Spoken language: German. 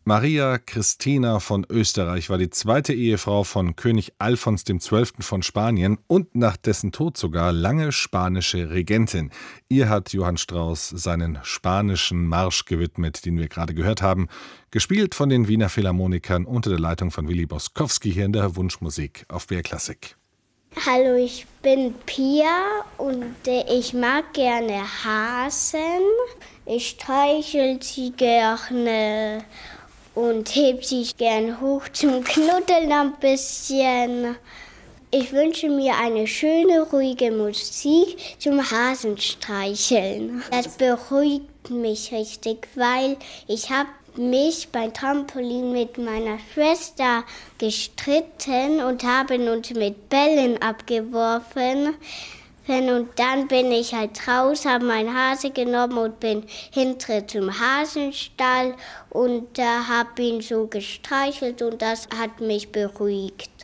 Maria Christina von Österreich war die zweite Ehefrau von König Alfons XII. Von Spanien und nach dessen Tod sogar lange spanische Regentin. Ihr hat Johann Strauss seinen spanischen Marsch gewidmet, den wir gerade gehört haben, gespielt von den Wiener Philharmonikern unter der Leitung von Willi Boskowski hier in der Wunschmusik auf BR Klassik. Hallo, ich bin Pia und ich mag gerne Hasen. Ich streichel sie gerne und heb sie gern hoch zum Knuddeln ein bisschen. Ich wünsche mir eine schöne, ruhige Musik zum Hasenstreicheln. Das beruhigt mich richtig, weil ich habe mich beim Trampolin mit meiner Schwester gestritten und haben uns mit Bällen abgeworfen. Und dann bin ich halt raus, habe meinen Hase genommen und bin hinter zum Hasenstall und habe ihn so gestreichelt und das hat mich beruhigt.